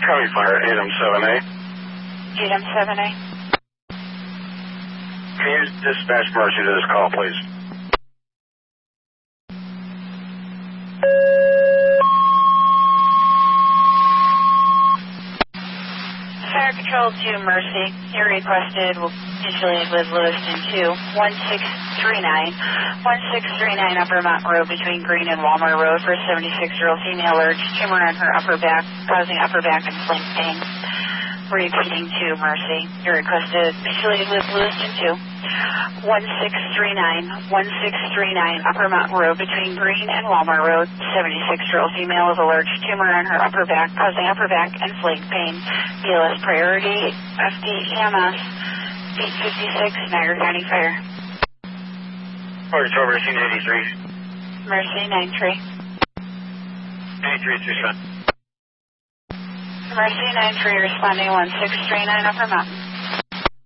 County Fire, 8M7A. 8M7A. Can you dispatch Mercy to this call, please? Fire Patrol to Mercy. Your requested will initially with Lewiston 2, 1639. 1639 Upper Mount Road between Green and Walmart Road for a 76-year-old female urged tumor on her upper back, causing upper back and flank pain. Repeating to Mercy. Your requested initially with Lewiston 2, 1639. 1639 Upper Mountain Road between Green and Walmart Road. 76-year-old female with a large tumor on her upper back, causing upper back and flank pain. BLS priority, FDEMS, 856, Niagara County Fire. Fire Patrol, Mercy 93. Mercy 93. 93, Tucson. Mercy 93 responding 1639 Upper Mountain.